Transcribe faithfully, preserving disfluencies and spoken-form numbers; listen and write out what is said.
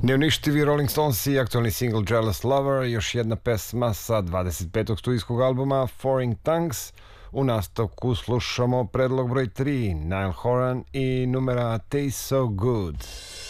Neuništivi Rolling Stones i aktualni single Jealous Lover, još jedna pesma sa dvadeset petog studijskog albuma Foreign Tongues. U nastavku slušamo predlog broj tri, Niall Horan i numera Taste So Good.